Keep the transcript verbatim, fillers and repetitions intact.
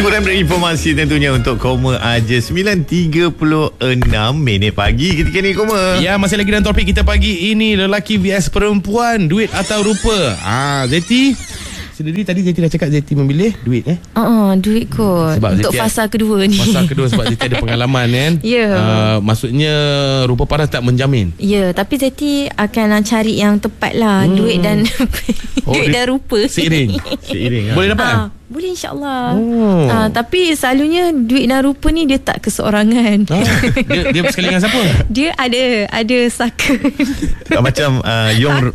Hiburan berinformasi tentunya untuk Koma aja. Sembilan tiga puluh enam minit pagi ketika ni Koma. Ya, masih lagi dalam topik kita pagi ini, lelaki vs perempuan, duit atau rupa. Ah, Zeti sendiri tadi Zeti dah cakap Zeti memilih duit eh. Uh, duit kot. Sebab untuk Zeti fasa kedua ni. Fasa kedua sebab Zeti ada pengalaman kan. Ya. Yeah. Uh, maksudnya rupa paras tak menjamin. Ya, yeah, tapi Zeti akan cari yang tepat lah. Hmm. Duit dan oh, duit dan rupa seiring. Seiring Boleh dapat? Ah, boleh insyaAllah. Oh. Ah, tapi selalunya duit dan rupa ni dia tak keseorangan. Ah, dia, dia bersekali dengan siapa? Dia ada ada saka. Macam uh, Yong